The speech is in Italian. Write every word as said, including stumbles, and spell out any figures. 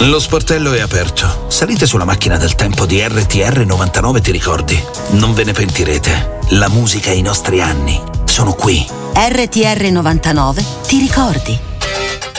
Lo sportello è aperto. Salite sulla macchina del tempo di R T R novantanove, ti ricordi? Non ve ne pentirete. La musica e i nostri anni sono qui. R T R novantanove, ti ricordi?